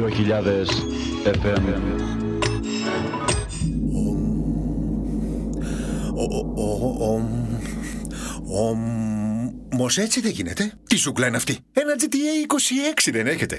2000 FM. Όμως έτσι δεν γίνεται. Τι ζούγκλα είναι αυτή? Ένα GTA 26 δεν έχετε?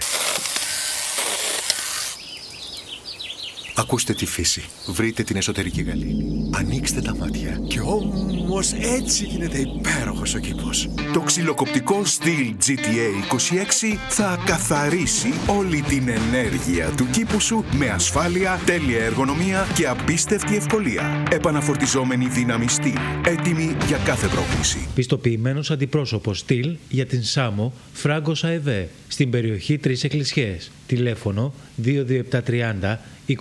Ακούστε τη φύση. Βρείτε την εσωτερική γαλήνη. Ανοίξτε τα μάτια. Και όμως έτσι γίνεται υπέροχος ο κήπος. Το ξυλοκοπτικό Stihl GTA 26 θα καθαρίσει όλη την ενέργεια του κήπου σου με ασφάλεια, τέλεια εργονομία και απίστευτη ευκολία. Επαναφορτιζόμενη δύναμη Stihl. Έτοιμη για κάθε πρόκληση. Πιστοποιημένος αντιπρόσωπος Stihl για την Σάμο Φράγκος ΑΕΒ στην περιοχή 3 Εκκλησιές. Τηλέφωνο 22730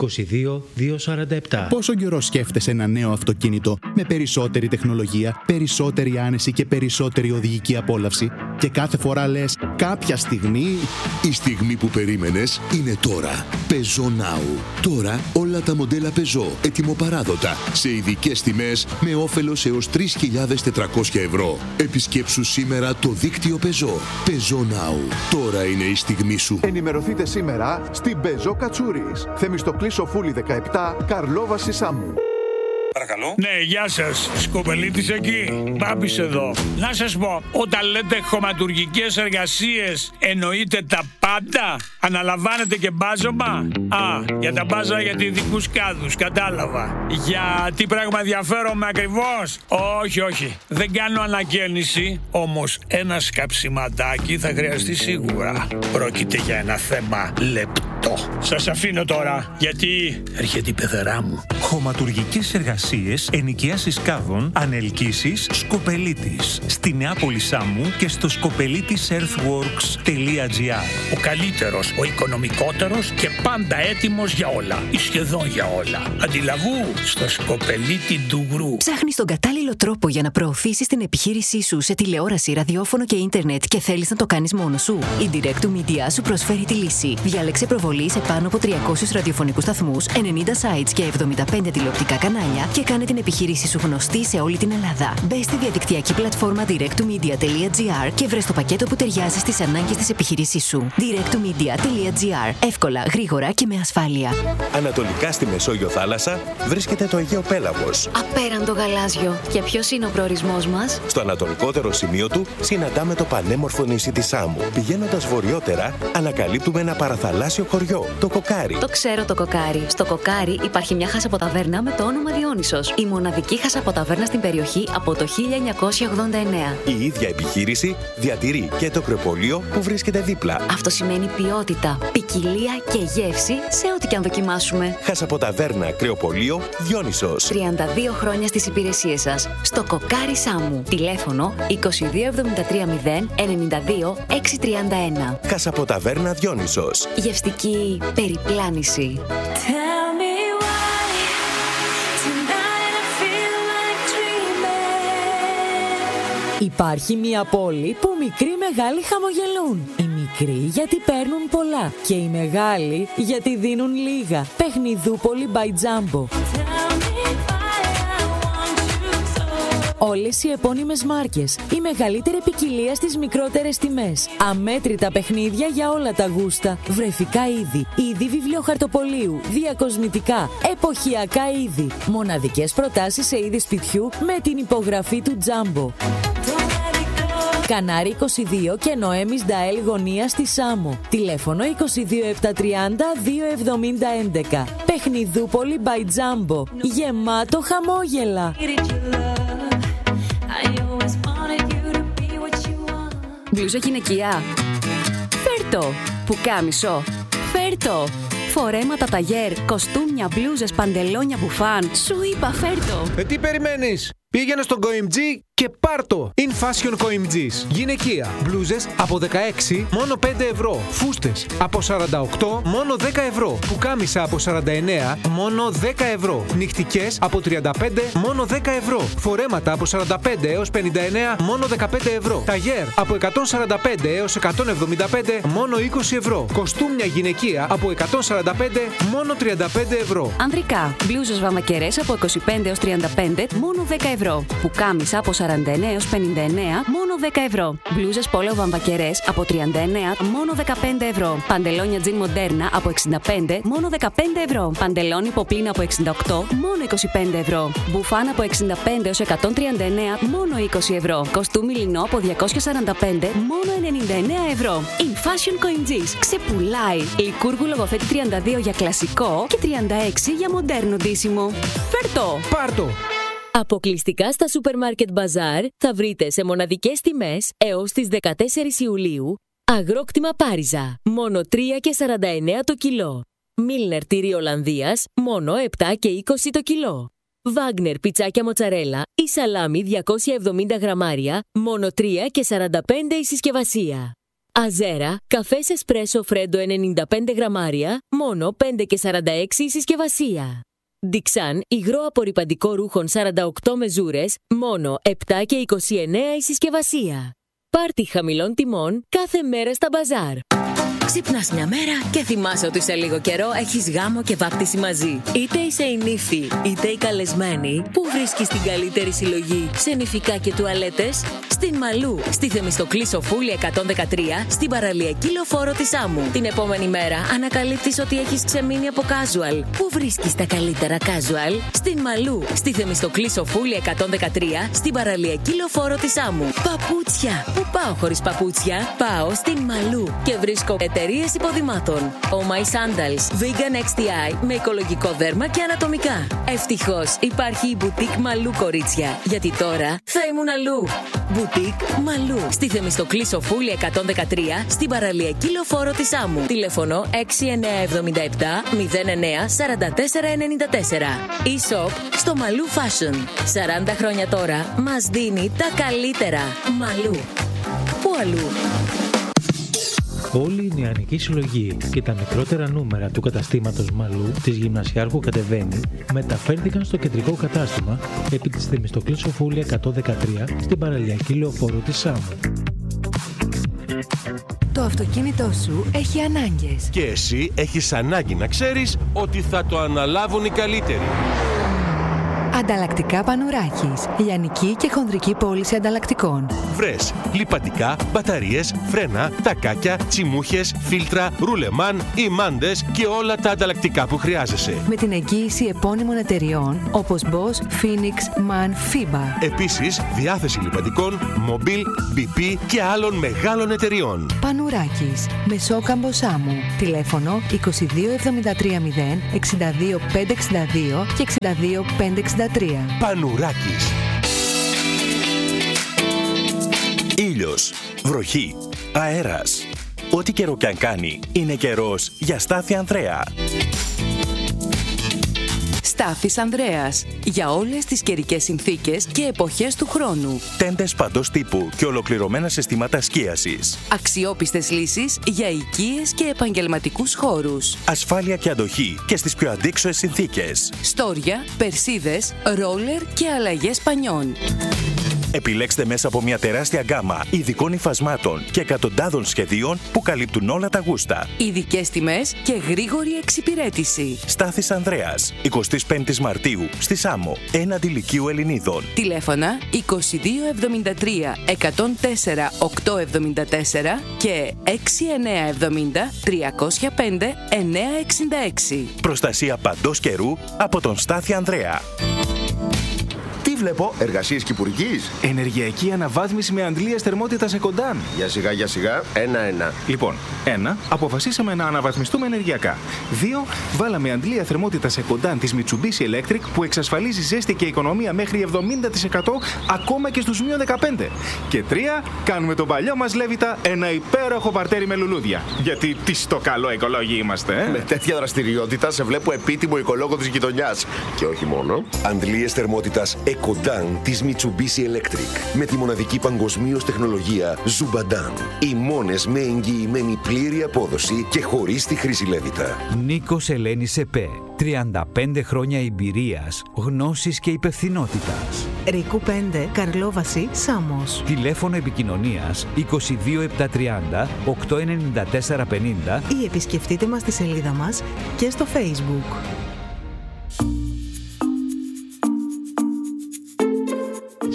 22-247. Πόσο καιρό σκέφτεσαι ένα νέο αυτοκίνητο με περισσότερη τεχνολογία, περισσότερη άνεση και περισσότερη οδηγική απόλαυση και κάθε φορά λες κάποια στιγμή... Η στιγμή που περίμενες είναι τώρα. Peugeot Now. Τώρα όλα τα μοντέλα Peugeot ετοιμοπαράδοτα σε ειδικές τιμές με όφελος έως 3.400 ευρώ. Επισκέψου σήμερα το δίκτυο Peugeot. Peugeot Now. Τώρα είναι η στιγμή σου. Ενημερωθείτε σήμερα στην Peugeot Κατσούρης. Θεμιστοκλής Σοφούλη 17, Καρλόβαση Σάμου. Παρακαλώ. Ναι, γεια σας. Σκοπελίτης εκεί. Μπάμπης εδώ. Να σας πω, όταν λέτε χωματουργικές εργασίες, εννοείτε τα πάντα? Αναλαμβάνετε και μπάζωμα? Για τα μπάζα για ειδικούς κάδους, κατάλαβα. Για τι πράγμα ενδιαφέρομαι ακριβώς? Όχι. Δεν κάνω ανακαίνιση, όμως ένα σκαψιματάκι θα χρειαστεί σίγουρα. Πρόκειται για ένα θέμα λεπτό. Σας αφήνω τώρα, γιατί έρχεται η πεθερά μου. Χωματουργικές εργασίες, ενοικίασης κάδων, ανελκύσεις, Σκοπελίτης. Στη Νεάπολη Σάμου και στο skopelitis.earthworks.gr. Ο καλύτερος, ο οικονομικότερος και πάντα έτοιμος για όλα. Ή σχεδόν για όλα. Αντιλαβού στο Σκοπελίτη Ντουγρού. Ψάχνεις τον κατάλληλο τρόπο για να προωθήσεις την επιχείρησή σου σε τηλεόραση, ραδιόφωνο και ίντερνετ και θέλεις να το κάνεις μόνος σου? Η Direct Media σου προσφέρει τη λύση. Διάλεξε προβολή σε πάνω από 300 ραδιοφωνικούς σταθμούς, 90 sites και 75 τηλεοπτικά κανάλια και κάνε την επιχείρησή σου γνωστή σε όλη την Ελλάδα. Μπες στη διαδικτυακή πλατφόρμα directtomedia.gr και βρες το πακέτο που ταιριάζει στις ανάγκες της επιχείρησής σου. directtomedia.gr. Εύκολα, γρήγορα και με ασφάλεια. Ανατολικά στη Μεσόγειο θάλασσα βρίσκεται το Αιγαίο Πέλαγος. Απέραντο γαλάζιο. Και ποιος είναι ο προορισμός μας? Στο ανατολικότερο σημείο του συναντάμε το πανέμορφο νησί της Σάμου. Πηγαίνοντας βορειότερα, ανακαλύπτουμε ένα παραθαλάσσιο χωριό, το Κοκάρι. Το ξέρω το Κοκάρι. Στο Κοκάρι υπάρχει μια χασαποταβέρνα με το όνομα Διόνυσος. Η μοναδική χασαποταβέρνα στην περιοχή από το 1989. Η ίδια επιχείρηση διατηρεί και το κρεοπολείο που βρίσκεται δίπλα. Αυτό σημαίνει ποιότητα, ποικιλία και γεύση σε ό,τι και αν δοκιμάσουμε. Χασαποταβέρνα, κρεοπολείο, Διόνυσος. 32 χρόνια στις υπηρεσίες σας. Στο Κοκάρι Σάμου. Τηλέφωνο 22730 92 631. Χασαποταβέρνα Διόνυσος. Γευστική περιπλάνηση. Υπάρχει μια πόλη που μικροί μεγάλοι χαμογελούν. Οι μικροί γιατί παίρνουν πολλά και οι μεγάλοι γιατί δίνουν λίγα. Παιχνιδούπολη by Jumbo. Όλες οι επώνυμες μάρκες, η μεγαλύτερη ποικιλία στις μικρότερες τιμές. Αμέτρητα παιχνίδια για όλα τα γούστα. Βρεφικά είδη, είδη βιβλιοχαρτοπολίου, διακοσμητικά, εποχιακά είδη. Μοναδικές προτάσεις σε είδη σπιτιού με την υπογραφή του Jumbo. Κανάρι 22 και Νοέμις Νταέλ γωνία στη Σάμο. Τηλέφωνο 22730 27011. Παιχνιδούπολη by Jumbo. Γεμάτο χαμόγελα. Μπλούζα γυναικεία. Φέρτο. Πουκάμισο. Φέρτο. Φορέματα ταγέρ, κοστούμια, μπλούζες, παντελόνια, μπουφάν. Σου είπα φέρτο. Τι περιμένεις? Πήγαινε στον COIMG και πάρτο. In Fashion COIMG's. Γυναικεία. Μπλούζες από 16 μόνο 5 ευρώ. Φούστες από 48 μόνο 10 ευρώ. Πουκάμισα από 49 μόνο 10 ευρώ. Νυχτικές από 35 μόνο 10 ευρώ. Φορέματα από 45 έως 59 μόνο 15 ευρώ. Ταγέρ από 145 έως 175 μόνο 20 ευρώ. Κοστούμια γυναικεία από 145 μόνο 35 ευρώ. Ανδρικά. Μπλούζες βαμακερές από 25 έως 35 μόνο 10 ευρώ. Πουκάμισα από 49 49 έως 59, μόνο 10 ευρώ. Μπλούζες πόλεο βαμβακερές από 39, μόνο 15 ευρώ. Παντελόνια τζιν μοντέρνα από 65, μόνο 15 ευρώ. Παντελόνι ποπίνα από 68, μόνο 25 ευρώ. Μπουφάν από 65 έως 139, μόνο 20 ευρώ. Κοστούμι λινό από 245, μόνο 99 ευρώ. In Fashion COIMG's ξεπουλάει. Λικούργου λογοθέτη 32 για κλασικό και 36 για μοντέρνο ντύσιμο. Φέρτο! Πάρτο! Αποκλειστικά στα Supermarket Bazaar θα βρείτε σε μοναδικές τιμές έως τις 14 Ιουλίου αγρόκτημα Πάριζα, μόνο 3 και 49 το κιλό. Μίλνερ τυρί Ολλανδίας, μόνο 7 και 20 το κιλό. Βάγνερ πιτσάκια μοτσαρέλα ή σαλάμι 270 γραμμάρια, μόνο 3 και 45 η συσκευασία. Αζέρα, καφές εσπρέσο φρέντο 95 γραμμάρια, μόνο 5 και 46 η συσκευασία. Ντιξάν, υγρό απορρυπαντικό ρούχων 48 μεζούρες, μόνο 7 και 29 η συσκευασία. Πάρτι χαμηλών τιμών κάθε μέρα στα μπαζάρ. Ξυπνάς μια μέρα και θυμάσαι ότι σε λίγο καιρό έχεις γάμο και βάπτιση μαζί. Είτε είσαι η νύφη, είτε η καλεσμένη, πού βρίσκεις την καλύτερη συλλογή σε νηφικά και τουαλέτες? Στην Μαλού, στη Θεμιστοκλή Σοφούλη 113, στην παραλιακή λεωφόρο της Άμμου. Την επόμενη μέρα ανακαλύπτεις ότι έχεις ξεμείνει από casual. Πού βρίσκεις τα καλύτερα casual? Στην Μαλού, στη Θεμιστοκλή Σοφούλη 113, στην παραλιακή λεωφόρο της Άμμου. Παπούτσια! Πού πάω χωρίς παπούτσια? Πάω στην Μαλού και βρίσκω εταιρείες υποδημάτων. Oh My Sandals, Vegan XTI με οικολογικό δέρμα και ανατομικά. Ευτυχώς υπάρχει η Boutique Μαλού, κορίτσια, γιατί τώρα θα ήμουν αλλού. Boutique Μαλού, στη Θεμιστοκλή Σοφούλη 113, στην παραλιακή λεωφόρο της Άμμου. Τηλέφωνο 6977 09 44 94. E-shop στο Μαλού Fashion. 40 χρόνια τώρα μας δίνει τα καλύτερα. Μαλού. Πού αλλού? Όλη η νεανική συλλογή και τα μικρότερα νούμερα του καταστήματος Μαλού της Γυμνασιάρχου Κατεβαίνει μεταφέρθηκαν στο κεντρικό κατάστημα επί της Θεμιστοκλής Σοφούλη 113 στην παραλιακή λεωφόρο της Σάμου. Το αυτοκίνητό σου έχει ανάγκες. Και εσύ έχεις ανάγκη να ξέρεις ότι θα το αναλάβουν οι καλύτεροι. Ανταλλακτικά Πανουράκης. Λιανική και χονδρική πώληση ανταλλακτικών. Βρες λιπαντικά, μπαταρίες, φρένα, τακάκια, τσιμούχες, φίλτρα, ρουλεμάν, ημάντες και όλα τα ανταλλακτικά που χρειάζεσαι. Με την εγγύηση επώνυμων εταιριών όπως Bosch, Phoenix, MAN, FIBA. Επίσης, διάθεση λιπαντικών, Mobil, BP και άλλων μεγάλων εταιριών. Πανουράκης. Μεσόκαμπο Σάμου. Τηλέφωνο 22730 62 562 και 62 563. Πανουράκης. Ήλιος, βροχή, αέρας. Ό,τι καιρό κι αν κάνει, είναι καιρός για Στάθη Ανδρέα. Στάθης Ανδρέας. Για όλες τις καιρικές συνθήκες και εποχές του χρόνου. Τέντες παντός τύπου και ολοκληρωμένα συστήματα σκίασης. Αξιόπιστες λύσεις για οικίες και επαγγελματικούς χώρους. Ασφάλεια και αντοχή και στις πιο αντίξωες συνθήκες. Στόρια, περσίδες, ρόλερ και αλλαγές πανιών. Επιλέξτε μέσα από μια τεράστια γκάμα ειδικών υφασμάτων και εκατοντάδων σχεδίων που καλύπτουν όλα τα γούστα. Ειδικές τιμές και γρήγορη εξυπηρέτηση. Στάθης Ανδρέας, 25 Μαρτίου, στη Σάμο, έναντι Λυκείου Ελληνίδων. Τηλέφωνα 2273 104 874 και 6970 305 966. Προστασία παντός καιρού από τον Στάθη Ανδρέα. Τι βλέπω, εργασίες κυπουρικής? Ενεργειακή αναβάθμιση με αντλίες θερμότητας Εκοντάν. Για σιγά, ένα-ένα. Λοιπόν, 1. Αποφασίσαμε να αναβαθμιστούμε ενεργειακά. 2. Βάλαμε αντλία θερμότητας Εκοντάν της Mitsubishi Electric που εξασφαλίζει ζέστη και οικονομία μέχρι 70% ακόμα και στους -15. Και 3. Κάνουμε τον παλιό μας Λέβητα ένα υπέροχο παρτέρι με λουλούδια. Γιατί τι στο καλό οικολόγοι είμαστε, Με τέτοια δραστηριότητα σε βλέπω επίτιμο οικολόγο της γειτονιάς. Και όχι μόνο. Αντλίες θερμότητας Εκοντάν της Mitsubishi Electric. Με τη μοναδική παγκοσμίως τεχνολογία Zubadan. Οι μόνες με εγγυημένη πλήρη απόδοση και χωρίς τη χρήση Λέβητα. Νίκος Ελένης ΕΠΕ. 35 χρόνια εμπειρίας, γνώσης και υπευθυνότητας. Ρίκου 5, Καρλόβαση, Σάμος. Τηλέφωνο επικοινωνίας 22730 89450 ή επισκεφτείτε μας στη σελίδα μας και στο Facebook.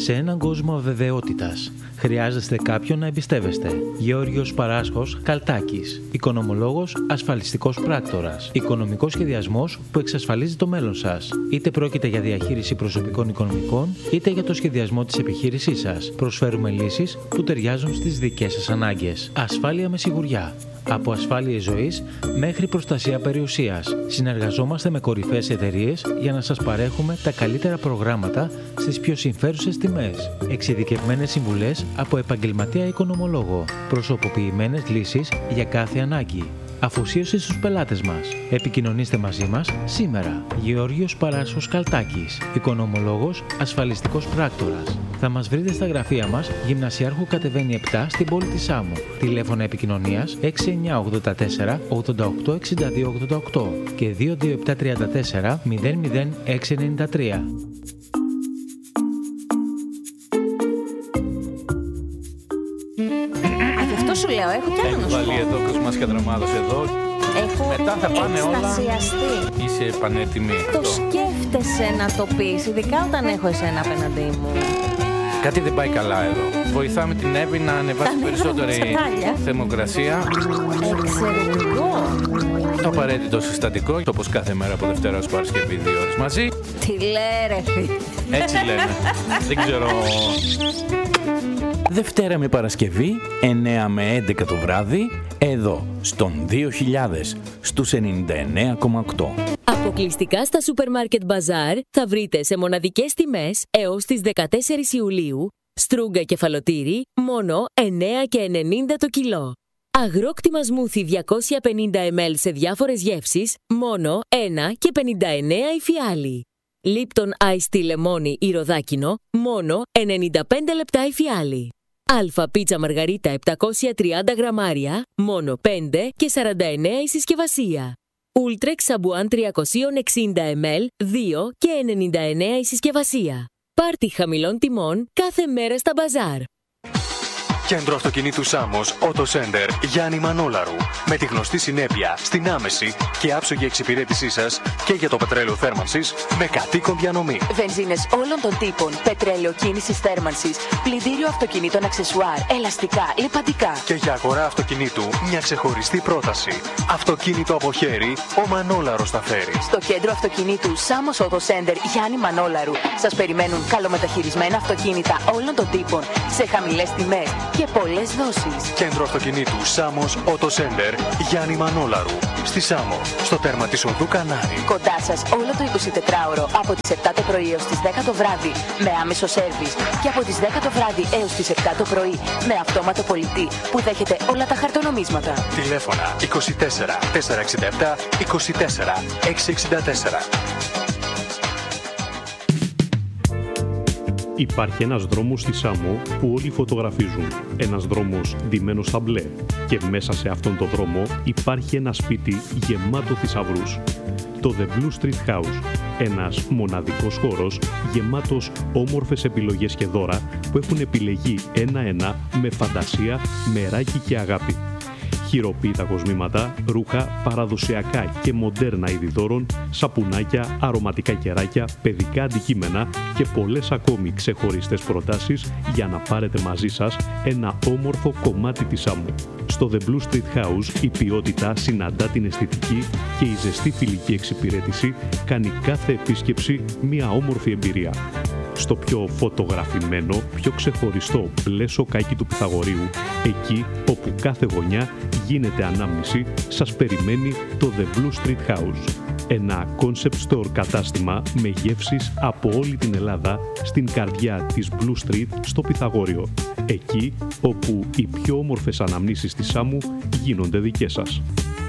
σε έναν κόσμο αβεβαιότητας. Χρειάζεστε κάποιον να εμπιστεύεστε. Γεώργιος Παράσχος Καλτάκης. Οικονομολόγος, ασφαλιστικός πράκτορας. Οικονομικός σχεδιασμός που εξασφαλίζει το μέλλον σας. Είτε πρόκειται για διαχείριση προσωπικών οικονομικών, είτε για το σχεδιασμό της επιχείρησής σας. Προσφέρουμε λύσεις που ταιριάζουν στις δικές σας ανάγκες. Ασφάλεια με σιγουριά. Από ασφάλειες ζωής μέχρι προστασία περιουσίας. Συνεργαζόμαστε με κορυφαίες εταιρείες για να σας παρέχουμε τα καλύτερα προγράμματα στις πιο συμφέρουσες τιμές. Εξειδικευμένες συμβουλές από επαγγελματία οικονομολόγο. Προσωποποιημένες λύσεις για κάθε ανάγκη. Αφοσίωση στους πελάτες μας. Επικοινωνήστε μαζί μας σήμερα. Γεώργιος Παράσχος Καλτάκης. Οικονομολόγος, ασφαλιστικός πράκτορας. Θα μας βρείτε στα γραφεία μας, Γυμνασιάρχου κατεβαίνει 7 στην πόλη της Σάμου. Τηλέφωνα επικοινωνίας 6984 88 62 88 και 22734 00693. Αυτό σου λέω, έχω κι άλλο να σου πω. Βάλει εδώ Κοσμάς Κατραμάδος εδώ. Έχω μετά θα πάνε όλα. Εξτασιαστεί. Είσαι πανέτοιμη. Το σκέφτεσαι να το πεις, ειδικά όταν έχω εσένα απέναντί μου. Κάτι δεν πάει καλά εδώ. Βοηθάμε την Εύη να ανεβάσει περισσότερη θερμοκρασία. Εξαιρετικό. Το απαραίτητο συστατικό, όπως κάθε μέρα από Δευτέρα ως Παρασκευή 2 ώρες μαζί. Τι λέει ρε φίλε. Έτσι λένε. Δεν ξέρω. Δευτέρα με Παρασκευή, 9 με 11 το βράδυ, εδώ, στον 2000, στους 99,8. Αποκλειστικά στα Supermarket Bazaar θα βρείτε σε μοναδικές τιμές έως τις 14 Ιουλίου στρούγκα κεφαλοτήρι μόνο 9 και 90 το κιλό. Αγρόκτημα σμούθι 250 ml σε διάφορες γεύσεις μόνο 1 και 59 η φιάλη. Lipton Ice Tea λεμόνι ή ροδάκινο μόνο 95 λεπτά η φιάλη. Αλφα πίτσα μαργαρίτα 730 γραμμάρια μόνο 5 και 49 η συσκευασία. Ultrex σαμπουάν 360 ml 2 και 99 η συσκευασία. Πάρτι χαμηλών τιμών κάθε μέρα στα μπαζάρ. Κέντρο αυτοκινήτου Σάμος Auto Center Γιάννη Μανόλαρου. Με τη γνωστή συνέπεια στην άμεση και άψογη εξυπηρέτησή σας και για το πετρέλαιο θέρμανσης με κατοίκον διανομή. Βενζίνες όλων των τύπων, πετρέλαιο κίνησης θέρμανσης, πλυντήριο αυτοκινήτων αξεσουάρ, ελαστικά, λιπαντικά. Και για αγορά αυτοκινήτου μια ξεχωριστή πρόταση. Αυτοκίνητο από χέρι, ο Μανόλαρος τα φέρει. Στο κέντρο αυτοκινήτου Σάμος Auto Center Γιάννη Μανόλαρου σας περιμένουν καλομεταχειρισμένα αυτοκίνητα όλων των τύπων σε χαμηλές τιμές και πολλές δόσεις. Κέντρο αυτοκινήτου Σάμος Auto Center Γιάννη Μανόλαρου. Στη Σάμο, στο τέρμα της οδού Κανάρη. Κοντά σας όλο το 24ωρο από τις 7 το πρωί έως τις 10 το βράδυ με άμεσο σέρβις και από τις 10 το βράδυ έως τις 7 το πρωί με αυτόματο πολιτή που δέχεται όλα τα χαρτονομίσματα. Τηλέφωνα 24 467 24 664. Υπάρχει ένας δρόμος στη Σάμο που όλοι φωτογραφίζουν. Ένας δρόμος ντυμένος στα μπλε. Και μέσα σε αυτόν τον δρόμο υπάρχει ένα σπίτι γεμάτο θησαυρούς. Το The Blue Street House. Ένας μοναδικός χώρος γεμάτος όμορφες επιλογές και δώρα που έχουν επιλεγεί ένα-ένα με φαντασία, μεράκι και αγάπη. Χειροποίητα κοσμήματα, ρούχα, παραδοσιακά και μοντέρνα είδη δώρων, σαπουνάκια, αρωματικά κεράκια, παιδικά αντικείμενα και πολλές ακόμη ξεχωριστές προτάσεις για να πάρετε μαζί σας ένα όμορφο κομμάτι της Σάμου. Στο The Blue Street House η ποιότητα συναντά την αισθητική και η ζεστή φιλική εξυπηρέτηση κάνει κάθε επίσκεψη μια όμορφη εμπειρία. Στο πιο φωτογραφημένο, πιο ξεχωριστό μπλε σοκάκι του Πυθαγορείου, εκεί όπου κάθε γωνιά γίνεται ανάμνηση, σας περιμένει το The Blue Street House. Ένα concept store κατάστημα με γεύσεις από όλη την Ελλάδα στην καρδιά της Blue Street στο Πυθαγόριο. Εκεί όπου οι πιο όμορφες αναμνήσεις της Σάμου γίνονται δικές σας.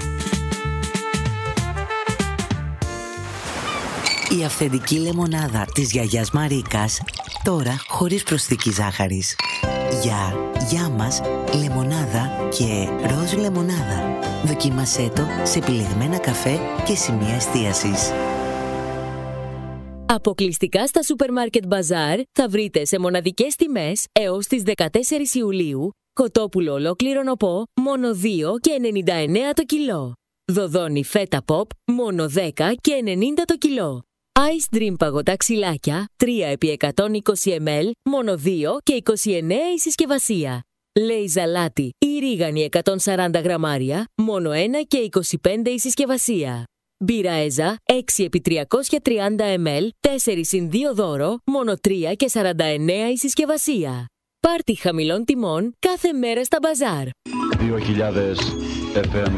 Η αυθεντική λεμονάδα της γιαγιάς Μαρίκας, τώρα χωρίς προσθήκη ζάχαρης. Για μας, λεμονάδα και ροζ λεμονάδα. Δοκίμασέ το σε επιλεγμένα καφέ και σημεία εστίασης. Αποκλειστικά στα Supermarket Bazaar θα βρείτε σε μοναδικές τιμές έως τις 14 Ιουλίου κοτόπουλο ολόκληρο νοπό μόνο 2 και 99 το κιλό. Δοδόνι φέτα pop μόνο 10 και 90 το κιλό. Ice Dream παγωτά ξυλάκια 3x120 ml, μόνο 2 και 29 η συσκευασία. Λέιζα λάτι ή ρίγανη 140 γραμμάρια, μόνο 1 και 25 η συσκευασία. Μπύρα Έζα 6x330 ml, 4x2 δώρο, μόνο 3 και 49 η συσκευασία. Πάρτι χαμηλών τιμών κάθε μέρα στα μπαζάρ. 2000 FM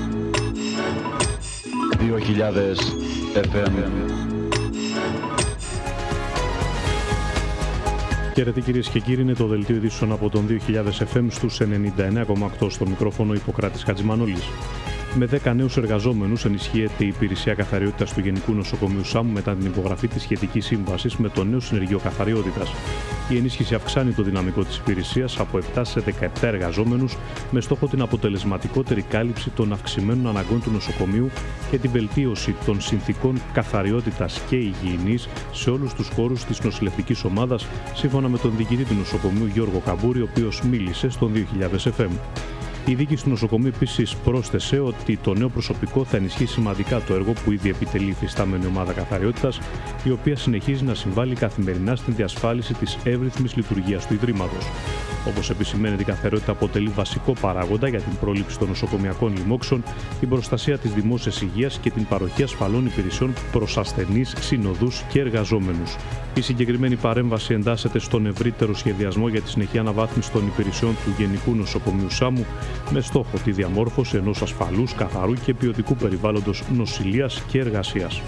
2000 FM. Χαίρετε κυρίες και κύριοι, είναι το δελτίο ειδήσεων από τον 2000 FM στους 99,8 στο μικρόφωνο Ιπποκράτης Χατζημανόλης. Με 10 νέους εργαζόμενους ενισχύεται η υπηρεσία καθαριότητας του Γενικού Νοσοκομείου Σάμου μετά την υπογραφή της σχετικής σύμβασης με το νέο συνεργείο καθαριότητας. Η ενίσχυση αυξάνει το δυναμικό της υπηρεσίας από 7 σε 17 εργαζόμενους με στόχο την αποτελεσματικότερη κάλυψη των αυξημένων αναγκών του νοσοκομείου και την βελτίωση των συνθηκών καθαριότητας και υγιεινής σε όλους τους χώρους της νοσηλευτικής ομάδας, σύμφωνα με τον διοικητή του νοσοκομείου Γιώργο Καμπούρη, ο οποίος μίλησε στον 2000 FM. Η διοίκηση του νοσοκομείου επίσης πρόσθεσε ότι το νέο προσωπικό θα ενισχύσει σημαντικά το έργο που ήδη επιτελεί η υφιστάμενη ομάδα καθαριότητας, η οποία συνεχίζει να συμβάλλει καθημερινά στην διασφάλιση της εύρυθμης λειτουργίας του Ιδρύματος. Όπως επισημαίνεται, η καθαριότητα αποτελεί βασικό παράγοντα για την πρόληψη των νοσοκομειακών λοιμόξεων, την προστασία της δημόσιας υγείας και την παροχή ασφαλών υπηρεσιών προς ασθενείς, συνοδούς και εργαζόμενους. Η συγκεκριμένη παρέμβαση εντάσσεται στον ευρύτερο σχεδιασμό για τη συνεχή αναβάθμιση των υπηρεσιών του Γενικού Νοσοκομείου Σάμου, με στόχο τη διαμόρφωση ενός ασφαλούς, καθαρού και ποιοτικού περιβάλλοντος νοσηλείας και εργασίας.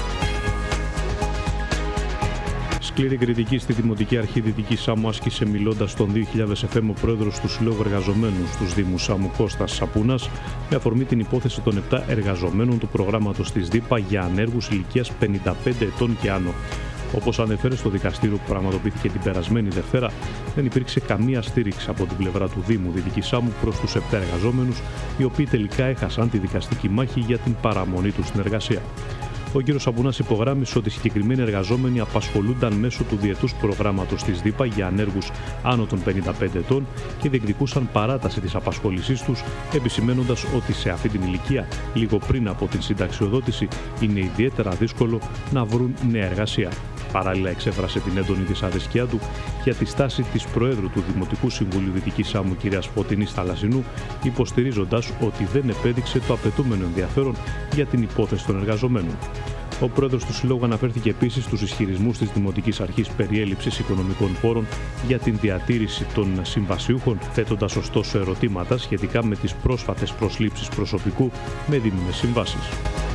Σκληρή κριτική στη Δημοτική Αρχή Δυτική Σάμου άσκησε μιλώντας στον 2000 FM ο πρόεδρος του Συλλόγου Εργαζομένων στους Δήμους Σάμου Κώστας Σαπούνας, με αφορμή την υπόθεση των 7 εργαζομένων του προγράμματος της ΔΥΠΑ για ανέργους ηλικίας 55 ετών και άνω. Όπως ανέφερε στο δικαστήριο που πραγματοποιήθηκε την περασμένη Δευτέρα, δεν υπήρξε καμία στήριξη από την πλευρά του Δήμου Δυτική Σάμου προς τους 7 εργαζόμενους, οι οποίοι τελικά έχασαν τη δικαστική μάχη για την παραμονή τους στην εργασία. Ο κ. Σαπούνας υπογράμμισε ότι οι συγκεκριμένοι εργαζόμενοι απασχολούνταν μέσω του διετούς προγράμματος της ΔΥΠΑ για ανέργους άνω των 55 ετών και διεκδικούσαν παράταση της απασχόλησής τους, επισημαίνοντας ότι σε αυτή την ηλικία, λίγο πριν από την συνταξιοδότηση, είναι ιδιαίτερα δύσκολο να βρουν νέα εργασία. Παράλληλα, εξέφρασε την έντονη δυσαρέσκειά του για τη στάση της Προέδρου του Δημοτικού Συμβουλίου Δυτικής Σάμου, κ. Φωτεινής Θαλασσινού, υποστηρίζοντας ότι δεν επέδειξε το απαιτούμενο ενδιαφέρον για την υπόθεση των εργαζομένων. Ο πρόεδρος του Συλλόγου αναφέρθηκε επίσης στους ισχυρισμούς της Δημοτικής Αρχής περί έλλειψης οικονομικών πόρων για την διατήρηση των συμβασιούχων, θέτοντας ωστόσο ερωτήματα σχετικά με τις πρόσφατες προσλήψεις προσωπικού με δίμηνες συμβάσεις.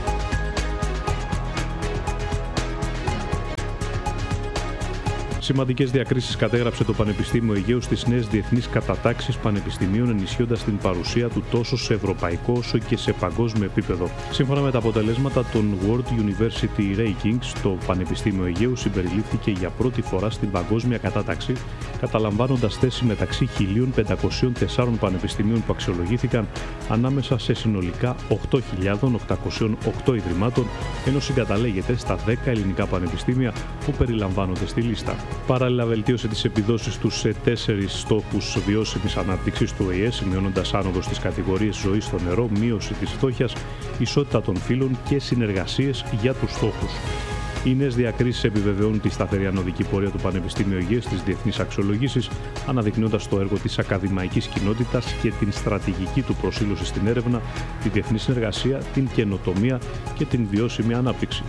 Σημαντικές διακρίσεις κατέγραψε το Πανεπιστήμιο Αιγαίου στις νέες διεθνείς κατατάξεις πανεπιστημίων, ενισχύοντας την παρουσία του τόσο σε ευρωπαϊκό όσο και σε παγκόσμιο επίπεδο. Σύμφωνα με τα αποτελέσματα των World University Rankings, το Πανεπιστήμιο Αιγαίου συμπεριλήφθηκε για πρώτη φορά στην παγκόσμια κατάταξη, καταλαμβάνοντας θέση μεταξύ 1.504 πανεπιστημίων που αξιολογήθηκαν ανάμεσα σε συνολικά 8.808 ιδρυμάτων, ενώ συγκαταλέγεται στα 10 ελληνικά πανεπιστήμια που περιλαμβάνονται στη λίστα. Παράλληλα, βελτίωσε τις επιδόσεις του σε 4 στόχους βιώσιμης ανάπτυξης του ΟΗΕ, σημειώνοντας άνοδο στις κατηγορίες ζωή στο νερό, μείωση της φτώχειας, ισότητα των φύλων και συνεργασίες για τους στόχους. Οι νέες διακρίσεις επιβεβαιώνουν τη σταθερή ανωδική πορεία του Πανεπιστήμιου Αιγαίου στις διεθνείς αξιολογήσεις, αναδεικνύοντας το έργο της ακαδημαϊκής κοινότητας και την στρατηγική του προσήλωση στην έρευνα, τη διεθνή συνεργασία, την καινοτομία και την βιώσιμη ανάπτυξη.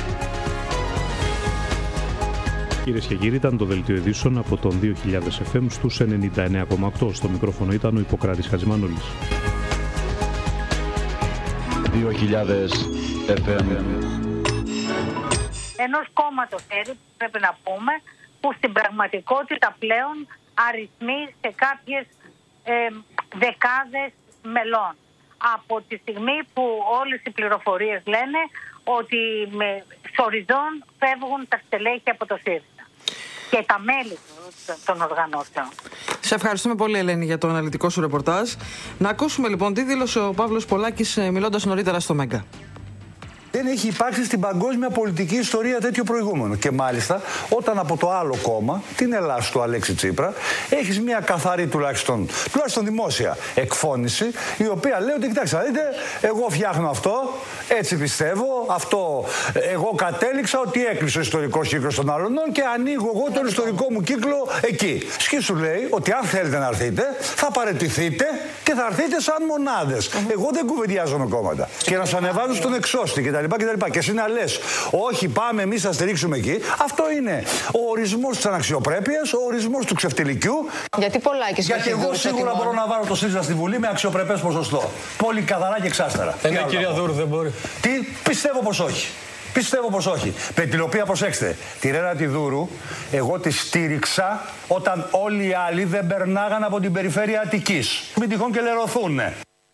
Κυρίες και κύριοι, ήταν το δελτίο ειδήσεων από τον 2000 FM στους 99,8. Στο μικρόφωνο ήταν ο Ιπποκράτης Χατζημανόλης. 2000 FM. Ενός κόμματος πρέπει να πούμε, που στην πραγματικότητα πλέον αριθμεί σε κάποιες δεκάδες μελών. Από τη στιγμή που όλες οι πληροφορίες λένε ότι με σοριζόν φεύγουν τα στελέχη από το ΣΥΡΙΖΑ και τα μέλη των οργανώσεων. Σε ευχαριστούμε πολύ, Ελένη, για το αναλυτικό σου ρεπορτάζ. Να ακούσουμε λοιπόν τι δήλωσε ο Παύλος Πολάκης μιλώντας νωρίτερα στο Μέγκα. Δεν έχει υπάρξει στην παγκόσμια πολιτική ιστορία τέτοιο προηγούμενο. Και μάλιστα, όταν από το άλλο κόμμα, την Ελλάς του Αλέξη Τσίπρα, έχεις μια καθαρή τουλάχιστον δημόσια εκφώνηση, η οποία λέει ότι κοιτάξτε, δείτε, εγώ φτιάχνω αυτό, έτσι πιστεύω, αυτό εγώ κατέληξα ότι έκλεισε ο ιστορικός κύκλος των Αλωνών και ανοίγω εγώ τον ιστορικό μου κύκλο εκεί. Σκι σου λέει ότι αν θέλετε να έρθετε, θα παραιτηθείτε και θα έρθετε σαν μονάδες. Εγώ δεν κουβεντιάζω με κόμματα. Και να σου ανεβάζουν στον εξώστη κτλ. Και εσύ να λες, όχι, πάμε εμείς να στηρίξουμε εκεί. Αυτό είναι ο ορισμός της αναξιοπρέπειας, ο ορισμός του ξεφτιλικιού. Γιατί Πολάκης. Γιατί εγώ σίγουρα μπορώ να βάλω το ΣΥΡΙΖΑ στη Βουλή με αξιοπρεπές ποσοστό. Πολύ καθαρά και εξάστερα. Κυρία Δούρου, δεν μπορεί. Τι, πιστεύω πως όχι. Πιστεύω πως όχι. Με την οποία, προσέξτε, τη Ρένα τη Δούρου, εγώ τη στήριξα όταν όλοι οι άλλοι δεν περνάγαν από την περιφέρεια Αττικής. Μην τυχόν και λερωθούνε.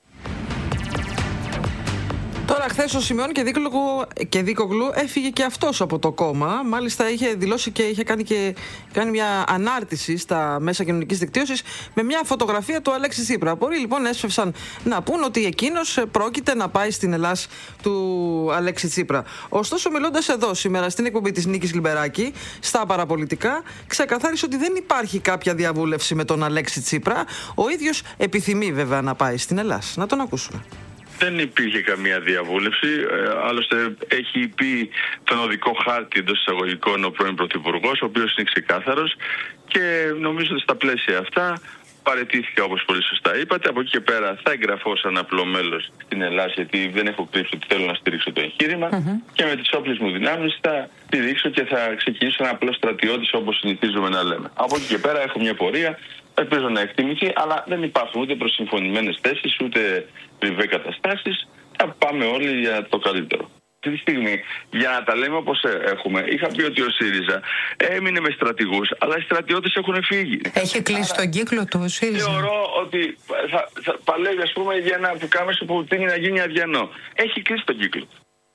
Τώρα, χθες ο Σιμεών και Δίκογλου έφυγε και αυτός από το κόμμα. Μάλιστα, είχε δηλώσει και είχε κάνει μια ανάρτηση στα μέσα κοινωνικής δικτύωσης με μια φωτογραφία του Αλέξη Τσίπρα. Πολλοί λοιπόν έσφευσαν να πούν ότι εκείνος πρόκειται να πάει στην Ελλάς του Αλέξη Τσίπρα. Ωστόσο, μιλώντας εδώ σήμερα στην εκπομπή της Νίκης Λιμπεράκη, στα παραπολιτικά, ξεκαθάρισε ότι δεν υπάρχει κάποια διαβούλευση με τον Αλέξη Τσίπρα. Ο ίδιος επιθυμεί βέβαια να πάει στην Ελλάς. Να τον ακούσουμε. Δεν υπήρχε καμία διαβούλευση. Άλλωστε, έχει πει τον οδικό χάρτη εντός εισαγωγικών ο πρώην Πρωθυπουργός, ο οποίος είναι ξεκάθαρος και νομίζω ότι στα πλαίσια αυτά παραιτήθηκε, όπως πολύ σωστά είπατε. Από εκεί και πέρα θα εγγραφώ σαν απλό μέλος στην Ελλάδα, γιατί δεν έχω κρύψει ότι θέλω να στηρίξω το εγχείρημα και με τις όπλες μου δυνάμεις θα στηρίξω και θα ξεκινήσω ένα απλό στρατιώτης, όπως συνηθίζουμε να λέμε. Από εκεί και πέρα έχω μια πορεία. Ελπίζω να εκτιμηθεί, αλλά δεν υπάρχουν ούτε προσυμφωνημένες θέσεις, ούτε πριβέ καταστάσεις. Θα πάμε όλοι για το καλύτερο. Αυτή τη στιγμή, για να τα λέμε όπως έχουμε, είχα πει ότι ο ΣΥΡΙΖΑ έμεινε με στρατηγούς, αλλά οι στρατιώτες έχουν φύγει. Έχει κλείσει τον κύκλο του ο ΣΥΡΙΖΑ. Θεωρώ ότι θα παλεύει, ας πούμε, για ένα πουκάμεσο που τίνει να γίνει αδιανό. Έχει κλείσει τον κύκλο.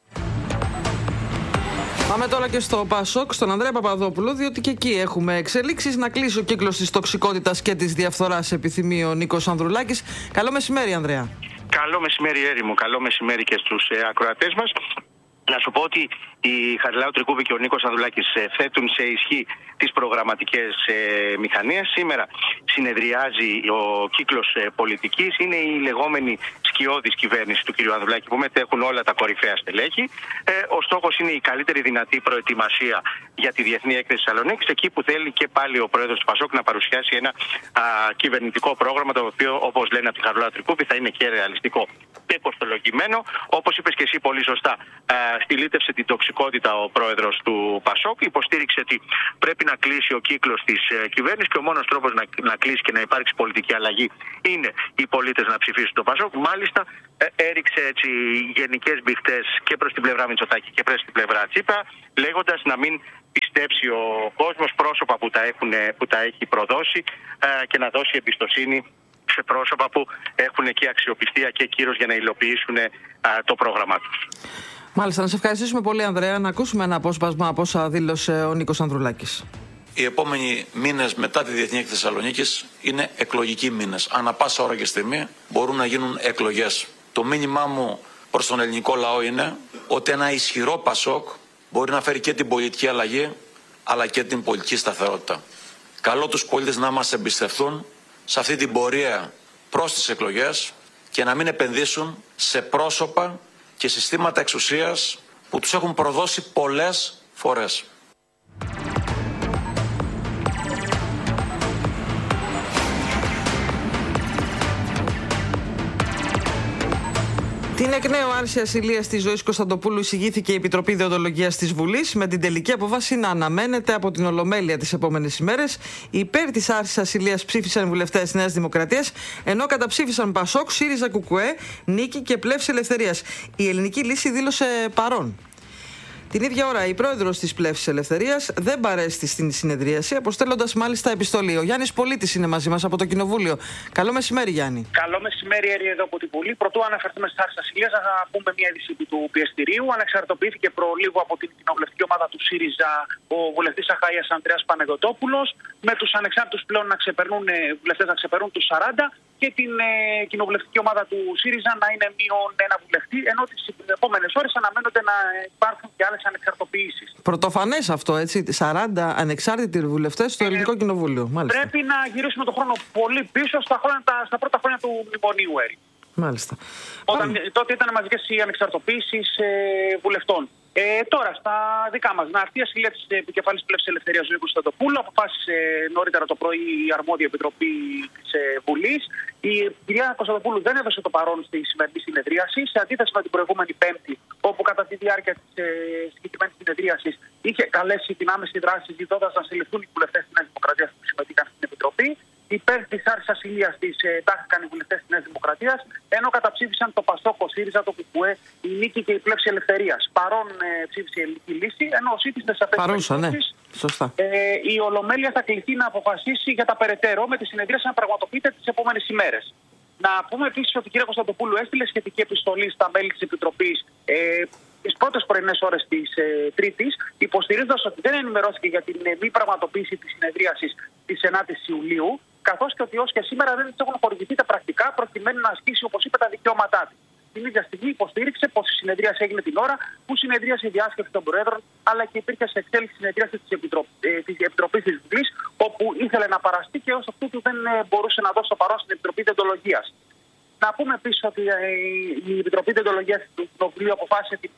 Πάμε τώρα και στο ΠΑΣΟΚ, στον Ανδρέα Παπαδόπουλο, διότι και εκεί έχουμε εξελίξεις. Να κλείσει ο κύκλος της τοξικότητας και της διαφθοράς, επιθυμεί ο Νίκος Ανδρουλάκης. Καλό μεσημέρι, Ανδρέα. Καλό μεσημέρι, Έρημο. Καλό μεσημέρι και στους ακροατές μας. Να σου πω ότι η Χαριλάου Τρικούβη και ο Νίκος Ανδρουλάκης θέτουν σε ισχύ τις προγραμματικές μηχανίες. Σήμερα συνεδριάζει ο κύκλος πολιτικής. Είναι η λεγόμενη σκιώδης κυβέρνηση του κ. Ανδρουλάκη που μετέχουν όλα τα κορυφαία στελέχη. Ο στόχος είναι η καλύτερη δυνατή προετοιμασία για τη Διεθνή Έκθεση Θεσσαλονίκης, εκεί που θέλει και πάλι ο πρόεδρος του ΠΑΣΟΚ να παρουσιάσει ένα κυβερνητικό πρόγραμμα, το οποίο, όπως λένε από τη Χαριλάου Τρικούβη, θα είναι και ρεαλιστικό και κοστολογημένο. Όπως είπες και εσύ πολύ σωστά, στυλίτευσε την τοξικότητα ο πρόεδρος του ΠΑΣΟΚ, υποστήριξε ότι πρέπει να κλείσει ο κύκλος της κυβέρνησης και ο μόνος τρόπος να κλείσει και να υπάρξει πολιτική αλλαγή είναι οι πολίτες να ψηφίσουν το ΠΑΣΟΚ. Μάλιστα έριξε έτσι γενικές μπιχτές και προς την πλευρά Μητσοτάκη και προς την πλευρά Τσίπρα, λέγοντας να μην πιστέψει ο κόσμος πρόσωπα που τα έχει προδώσει και να δώσει εμπιστοσύνη σε πρόσωπα που έχουν και αξιοπιστία και κύρος για να υλοποιήσουν το πρόγραμμά τους. Μάλιστα, να σε ευχαριστήσουμε πολύ, Ανδρέα. Να ακούσουμε ένα απόσπασμα από όσα δήλωσε ο Νίκος Ανδρουλάκης. Οι επόμενοι μήνες μετά τη Διεθνή Έκθεση Θεσσαλονίκης είναι εκλογικοί μήνες. Ανά πάσα ώρα και στιγμή μπορούν να γίνουν εκλογές. Το μήνυμά μου προς τον ελληνικό λαό είναι ότι ένα ισχυρό ΠΑΣΟΚ μπορεί να φέρει και την πολιτική αλλαγή αλλά και την πολιτική σταθερότητα. Καλώ τους πολίτες να μας εμπιστευτούν σε αυτή την πορεία προς τις εκλογές και να μην επενδύσουν σε πρόσωπα και συστήματα εξουσίας που τους έχουν προδώσει πολλές φορές. Την εκ νέου άρση ασυλίας της Ζωής Κωνσταντοπούλου εισηγήθηκε η Επιτροπή Δεοντολογίας της Βουλής, με την τελική απόφαση να αναμένεται από την Ολομέλεια τις επόμενες ημέρες. Υπέρ της άρσης ασυλίας ψήφισαν οι βουλευτές της Νέας Δημοκρατίας, ενώ καταψήφισαν ΠΑΣΟΚ, ΣΥΡΙΖΑ, ΚΚΕ, Νίκη και Πλεύση Ελευθερίας. Η Ελληνική Λύση δήλωσε παρόν. Την ίδια ώρα, η πρόεδρος της Πλεύσης Ελευθερίας δεν παρέστη στην συνεδρίαση, αποστέλλοντας μάλιστα επιστολή. Ο Γιάννης Πολίτης είναι μαζί μας από το Κοινοβούλιο. Καλό μεσημέρι, Γιάννη. Καλό μεσημέρι, Έρη, εδώ από την Βουλή. Πρωτού αναφερθούμε στις άρσεις ασυλίας, να πούμε μια είδηση του πιεστηρίου. Ανεξαρτοποιήθηκε προλίγο από την κοινοβουλευτική ομάδα του ΣΥΡΙΖΑ ο βουλευτής Αχαΐας Ανδρέας Παναγιωτόπουλος, με τους ανεξάρτητους πλέον βουλευτές να ξεπερνούν τους 40. και την κοινοβουλευτική ομάδα του ΣΥΡΙΖΑ να είναι μείον ένα βουλευτή, ενώ τις επόμενες ώρες αναμένονται να υπάρχουν και άλλες ανεξαρτοποιήσεις. Πρωτοφανές αυτό, έτσι. 40 ανεξάρτητοι βουλευτές στο Ελληνικό Κοινοβούλιο. Μάλιστα. Πρέπει να γυρίσουμε τον χρόνο πολύ πίσω στα πρώτα χρόνια του μνημονίου, Έρη. Μάλιστα. Τότε ήταν μαζικές οι ανεξαρτοποιήσεις βουλευτών. Τώρα, στα δικά μας, να έρθει η ασυλία της επικεφαλής πλεύσης ελευθερίας Ζωή Κωνσταντοπούλου. Αποφάσισε νωρίτερα το πρωί η αρμόδια επιτροπή της Βουλής. Η κυρία Κωνσταντοπούλου δεν έδωσε το παρόν στη σημερινή συνεδρίαση, σε αντίθεση με την προηγούμενη Πέμπτη, όπου κατά τη διάρκεια της συγκεκριμένης συνεδρίασης είχε καλέσει την άμεση δράση, ζητώντας να συλληφθούν οι βουλευτές της Νέας Δημοκρατίας που συμμετείχαν στην Επιτροπή. Υπέρ της άρσης ασυλίας της τάχθηκαν οι βουλευτές της Νέας Δημοκρατίας, ενώ καταψήφισαν το ΠΑΣΟΚ, ο ΣΥΡΙΖΑ, το ΚΚΕ, η Νίκη και η Πλεύση Ελευθερίας. Παρόν ψήφισε η ελληνική λύση, ενώ ο ΣΥΤΙΣ σε αυτές τις περιπτώσεις. Σωστά. Η Ολομέλεια θα κληθεί να αποφασίσει για τα περαιτέρω, με τη συνεδρίαση να πραγματοποιείται τις επόμενες ημέρες. Να πούμε επίσης ότι η κυρία Κωνσταντοπούλου έστειλε σχετική επιστολή στα μέλη της Επιτροπής τις πρώτες πρωινές ώρες της Τρίτης, υποστηρίζοντας ότι δεν ενημερώθηκε για την μη πραγματοποίηση της συνεδρίασης της 9ης Ιουλίου, καθώς και ότι ως και σήμερα δεν της έχουν χορηγηθεί τα πρακτικά προκειμένου να ασκήσει, όπως είπε, τα δικαιώματά της. Την ίδια στιγμή υποστήριξε πως η συνεδρίαση έγινε την ώρα που συνεδρίασε η διάσκεψη των Προέδρων, αλλά και υπήρχε σε εξέλιξη συνεδρίαση της Επιτροπής της Βουλής, όπου ήθελε να παραστεί και ως αυτού του δεν μπορούσε να δώσει το παρόν στην Επιτροπή Διοντολογίας. Να πούμε επίσης ότι η Επιτροπή Διοντολογίας του Κοινοβουλίου αποφάσισε την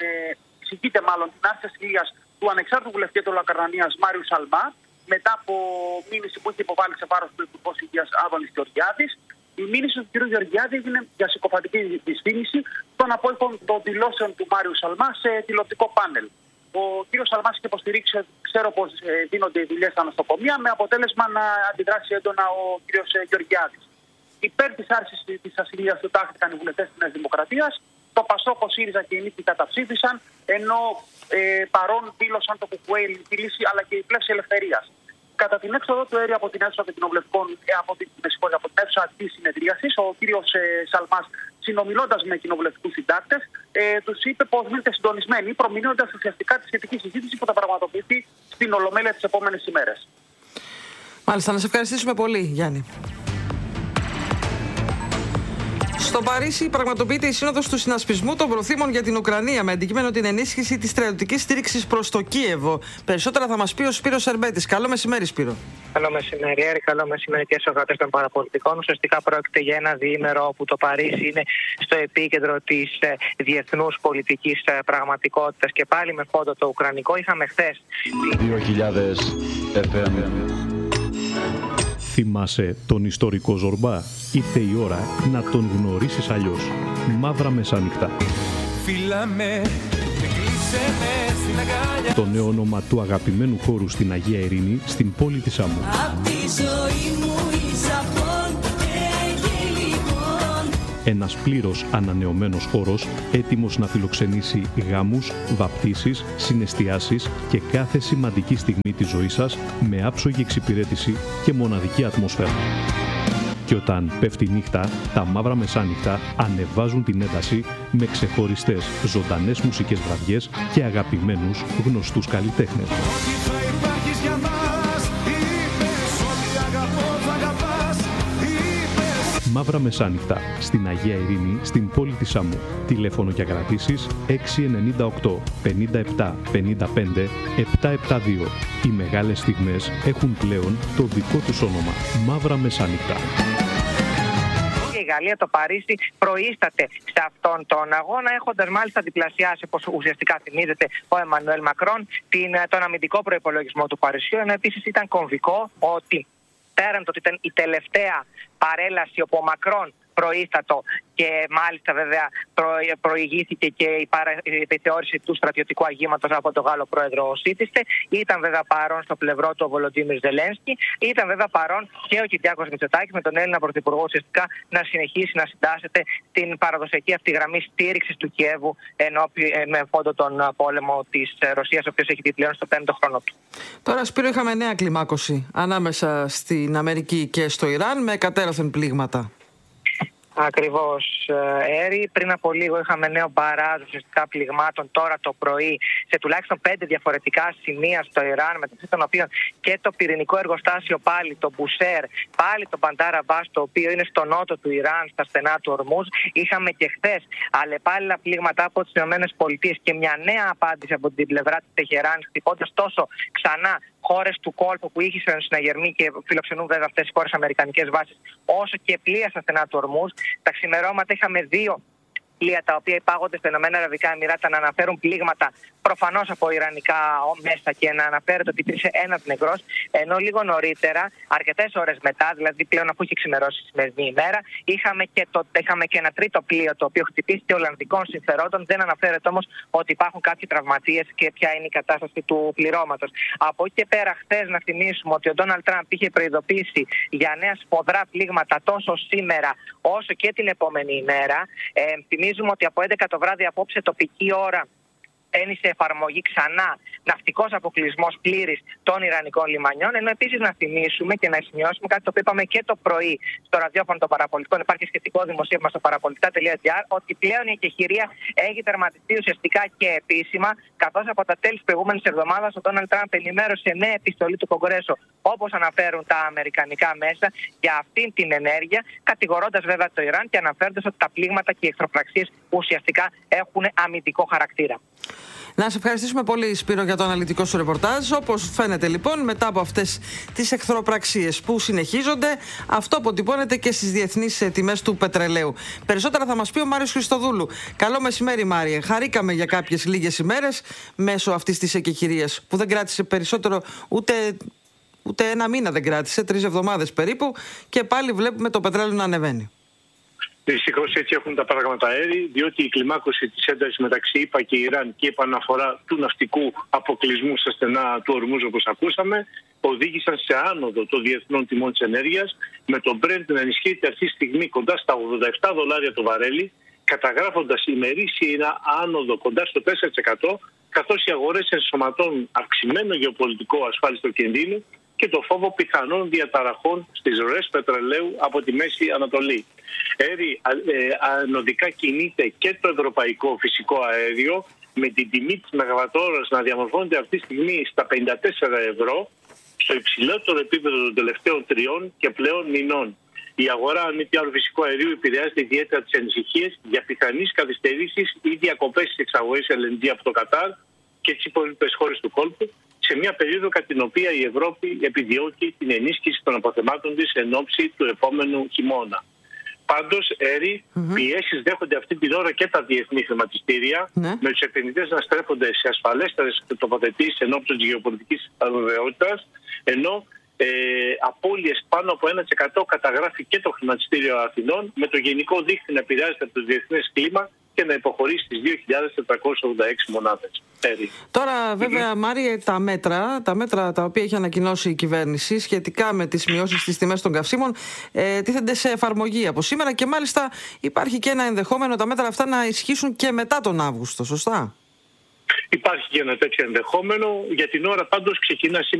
άρση ασυλίας του ανεξάρτητου βουλευτή του Λακαρνανίας Μάριου Σαλμά, μετά από μήνυση που είχε υποβάλει σε βάρος του Υπουργού Υγείας Άδωνης Γεωργιάδης. Η μήνυση του κ. Γεωργιάδη έγινε για συκοφαντική δυσφήμιση των απόϊχων των δηλώσεων του Μάριου Σαλμά σε τηλεοπτικό πάνελ. Ο κ. Σαλμάς είχε υποστηρίξει, ξέρω πως δίνονται οι δουλειές στα νοσοκομεία, με αποτέλεσμα να αντιδράσει έντονα ο κ. Γεωργιάδης. Υπέρ της άρσης της ασυλίας του τάχθηκαν οι βουλευτές της Νέας Δημοκρατίας. Το ΠΑΣΟΚ, ο ΣΥΡΙΖΑ και η Νίκη καταψήφισαν, ενώ παρόν δήλωσαν το ΚΚΕ, η λύση, αλλά και η Πλεύση Ελευθερίας. Κατά την έξοδο του Έρη από την αίθουσα των κοινοβουλευτικών, από την αίθουσα της συνεδρίασης, ο κύριος Σαλμάς, συνομιλώντας με κοινοβουλευτικούς συντάκτες, τους είπε πως μείνετε συντονισμένοι, προμηνύοντας ουσιαστικά τη σχετική συζήτηση που θα πραγματοποιηθεί στην Ολομέλεια τις επόμενες ημέρες. Μάλιστα, να σε ευχαριστήσουμε πολύ, Γιάννη. Στο Παρίσι πραγματοποιείται η Σύνοδος του Συνασπισμού των Προθήμων για την Ουκρανία, με αντικείμενο την ενίσχυση της στρατιωτικής στήριξης προς το Κίεβο. Περισσότερα θα μας πει ο Σπύρος Σερμπέτης. Καλό μεσημέρι, Σπύρο. Καλό μεσημέρι, Έρη. Καλό μεσημέρι και στους ακροατές των παραπολιτικών. Ουσιαστικά πρόκειται για ένα διήμερο όπου το Παρίσι είναι στο επίκεντρο της διεθνούς πολιτικής πραγματικότητας και πάλι με φόντο το ουκρανικό. Είχαμε χθες 2000 FM. Θυμάσαι τον ιστορικό Ζορμπά? Ήρθε η ώρα να τον γνωρίσεις αλλιώς. Μαύρα Μεσάνυχτα. Το νέο όνομα του αγαπημένου χώρου στην Αγία Ειρήνη, στην πόλη της Άμμου. Ένας πλήρως ανανεωμένος χώρος, έτοιμος να φιλοξενήσει γάμους, βαπτίσεις, συναισθιάσεις και κάθε σημαντική στιγμή της ζωής σας με άψογη εξυπηρέτηση και μοναδική ατμόσφαιρα. Και όταν πέφτει η νύχτα, τα Μαύρα Μεσάνυχτα ανεβάζουν την ένταση με ξεχωριστές ζωντανές μουσικές βραδιές και αγαπημένους γνωστούς καλλιτέχνες. Μαύρα Μεσάνυχτα, στην Αγία Ειρήνη, στην πόλη της Άμμου. Τηλέφωνο για κρατήσεις 698 57 55 772. Οι μεγάλες στιγμές έχουν πλέον το δικό τους όνομα. Μαύρα Μεσάνυχτα. Η Γαλλία, το Παρίσι, προείσταται σε αυτόν τον αγώνα, έχοντας μάλιστα διπλασιάσει, όπως ουσιαστικά θυμίζεται ο Εμμανουέλ Μακρόν, τον αμυντικό προϋπολογισμό του Παρισιού. Ενώ επίσης ήταν κομβικό ότι πέραν το ότι ήταν η τελευταία παρέλαση όπου ο Μακρόν προείστατο και μάλιστα βέβαια προηγήθηκε και η επιθεώρηση του στρατιωτικού αγήματος από τον Γάλλο πρόεδρο Σίτιστε. Ήταν βέβαια παρόν στο πλευρό του ο Βολοντίμιρ Ζελένσκι. Ήταν βέβαια παρόν και ο Κυριάκος Μητσοτάκης με τον Έλληνα Πρωθυπουργό ουσιαστικά να συνεχίσει να συντάσσεται την παραδοσιακή αυτή γραμμή στήριξης του Κιέβου με φόντο τον πόλεμο της Ρωσίας, ο οποίος έχει δει πλέον στο 5ο χρόνο του. Τώρα, Σπύρο, είχαμε νέα κλιμάκωση ανάμεσα στην Αμερική και στο Ιράν με κατέρωθεν πλήγματα. Ακριβώς, Έρη. Πριν από λίγο είχαμε νέο μπαράζ ουσιαστικά πληγμάτων τώρα το πρωί σε τουλάχιστον 5 διαφορετικά σημεία στο Ιράν, μεταξύ των οποίων και το πυρηνικό εργοστάσιο πάλι, το Μπουσέρ, πάλι το Μπαντάρ Αμπάς, το οποίο είναι στο νότο του Ιράν, στα στενά του Ορμούζ. Είχαμε και χθες αλλεπάλληλα πλήγματα από τις ΗΠΑ και μια νέα απάντηση από την πλευρά της Τεχεράνης, χτυπώντας τόσο ξανά χώρες του κόλπου που είχαν συναγερμή και φιλοξενούν βέβαια αυτές οι χώρες αμερικανικές βάσεις, όσο και πλοία στα στενά του Ορμούζ. Τα ξημερώματα είχαμε 2 πλοία τα οποία υπάγονται στα Ηνωμένα Αραβικά Εμιράτα να αναφέρουν πλήγματα προφανώς από ιρανικά μέσα και να αναφέρεται ότι υπήρξε ένας νεκρός, ενώ λίγο νωρίτερα, αρκετές ώρες μετά, δηλαδή πλέον αφού είχε ξημερώσει η σημερινή ημέρα, είχαμε και ένα τρίτο πλοίο το οποίο χτυπήθηκε Ολλανδικών συμφερόντων. Δεν αναφέρεται όμως ότι υπάρχουν κάποιοι τραυματίες και ποια είναι η κατάσταση του πληρώματος. Από εκεί και πέρα, χθες να θυμίσουμε ότι ο Ντόναλντ Τραμπ είχε προειδοποιήσει για νέα σφοδρά πλήγματα τόσο σήμερα όσο και την επόμενη ημέρα. Θυμίζουμε ότι από 11 το βράδυ απόψε τοπική ώρα μπαίνει σε εφαρμογή ξανά ναυτικός αποκλεισμός πλήρης των Ιρανικών λιμανιών. Ενώ επίσης να θυμίσουμε και να σημειώσουμε κάτι το οποίο είπαμε και το πρωί στο ραδιόφωνο των παραπολιτικών, υπάρχει σχετικό δημοσίευμα στο παραπολιτικά.gr, ότι πλέον η εκεχηρία έχει τερματιστεί ουσιαστικά και επίσημα, καθώς από τα τέλη της προηγούμενης εβδομάδας ο Ντόναλντ Τραμπ ενημέρωσε νέα επιστολή του Κογκρέσου, όπως αναφέρουν τα αμερικανικά μέσα, για αυτήν την ενέργεια, κατηγορώντας βέβαια το Ιράν και αναφέροντας ότι τα πλήγματα και οι εχθροπραξίες ουσιαστικά έχουν αμυντικό χαρακτήρα. Να σε ευχαριστήσουμε πολύ, Σπύρο, για το αναλυτικό σου ρεπορτάζ. Όπως φαίνεται λοιπόν, μετά από αυτές τις εχθροπραξίες που συνεχίζονται, αυτό αποτυπώνεται και στις διεθνείς τιμές του πετρελαίου. Περισσότερα θα μας πει ο Μάριος Χριστοδούλου. Καλό μεσημέρι, Μάριε. Χαρήκαμε για κάποιες λίγες ημέρες μέσω αυτής της εκεχηρίας που δεν κράτησε περισσότερο ούτε ένα μήνα, δεν κράτησε, 3 εβδομάδες περίπου, και πάλι βλέπουμε το πετρέλαιο να ανεβαίνει. Δυστυχώς έτσι έχουν τα πράγματα, Έρη, διότι η κλιμάκωση της έντασης μεταξύ ΗΠΑ και Ιράν και η επαναφορά του ναυτικού αποκλεισμού στα στενά του Ορμούζ, όπως ακούσαμε, οδήγησαν σε άνοδο των διεθνών τιμών της ενέργειας, με το Brent να ενισχύεται αυτή τη στιγμή κοντά στα $87 το βαρέλι, καταγράφοντας ημερήσια άνοδο κοντά στο 4%, καθώς οι αγορές ενσωματώνουν αυξημένο γεωπολιτικό ασφάλιστο κινδύνου και το φόβο πιθανών διαταραχών στις ροές πετρελαίου από τη Μέση Ανατολή. Έρη, ανωδικά κινείται και το ευρωπαϊκό φυσικό αέριο, με την τιμή της μεγαβατόρας να διαμορφώνεται αυτή τη στιγμή στα 54 ευρώ, στο υψηλότερο επίπεδο των τελευταίων 3 και πλέον μηνών. Η αγορά, αν μη τι άλλο, φυσικό αερίου επηρεάζεται ιδιαίτερα τις ανησυχίες για πιθανείς καθυστερήσεις ή διακοπές της εξαγωγής LNG από το Κατάρ και τις υπόλοιπες χώρες του κόλπου, σε μια περίοδο κατά την οποία η Ευρώπη επιδιώκει την ενίσχυση των αποθεμάτων της εν ώψη του επόμενου χειμώνα. Πάντως, Έρη, πιέσεις δέχονται αυτή την ώρα και τα διεθνή χρηματιστήρια, με τους επενδυτές να στρέφονται σε ασφαλέστερες τοποθετήσεις εν ώψη της γεωπολιτικής αβεβαιότητας, ενώ απώλειες πάνω από 1% καταγράφει και το χρηματιστήριο Αθηνών, με το γενικό δίκτυο να επηρεάζεται από το διεθνές κλίμα και να υποχωρήσει στις 2.486 μονάδες. Τώρα βέβαια, Μάριε, τα μέτρα τα οποία έχει ανακοινώσει η κυβέρνηση σχετικά με τις μειώσεις στις τιμές των καυσίμων τίθενται σε εφαρμογή από σήμερα, και μάλιστα υπάρχει και ένα ενδεχόμενο τα μέτρα αυτά να ισχύσουν και μετά τον Αύγουστο, σωστά? Υπάρχει και ένα τέτοιο ενδεχόμενο. Για την ώρα πάντως ξεκινά